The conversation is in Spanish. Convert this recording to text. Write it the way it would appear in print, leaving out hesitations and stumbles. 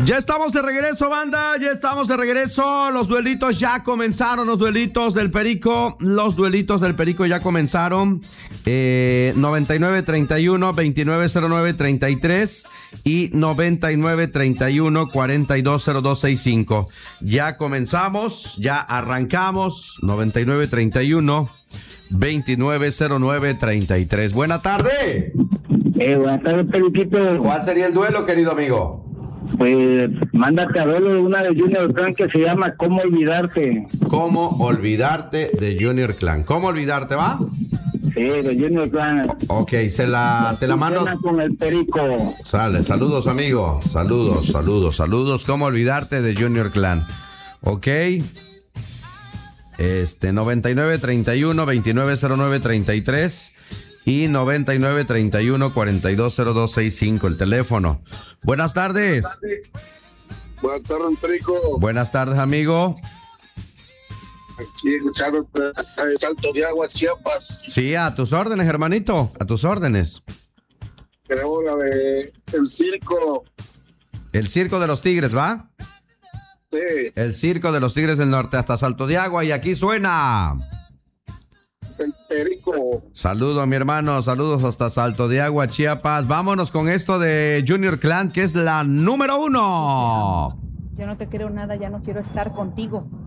Ya estamos de regreso, banda, ya estamos de regreso. Los duelitos ya comenzaron, los duelitos del Perico ya comenzaron. 9931-2909-33 y 9931-420265. Ya comenzamos, ya arrancamos. 9931-2909-33. Buena tarde. Buenas tardes, Periquito. ¿Cuál sería el duelo, querido amigo? Pues mándate a verlo de una de Junior Clan que se llama ¿Cómo olvidarte? ¿Cómo olvidarte de Junior Clan? ¿Cómo olvidarte, va? Sí, de Junior Clan. Ok, te la mando. Con el Perico. Sale, saludos, amigo. Saludos. ¿Cómo olvidarte de Junior Clan? Ok. 9931-2909-33 y 9931-420265, el teléfono. Buenas tardes. Buenas tardes, Perico. Buenas tardes, amigo. Aquí escuchando de Salto de Agua, Chiapas. Sí, a tus órdenes, hermanito, a tus órdenes. Tenemos la de El Circo. El Circo de los Tigres, ¿va? Sí. El Circo de los Tigres del Norte hasta Salto de Agua, y aquí suena El Perico. Saludo, mi hermano, saludos hasta Salto de Agua, Chiapas. Vámonos con esto de Junior Clan, que es la número 1. Yo no te creo nada, ya no quiero estar contigo.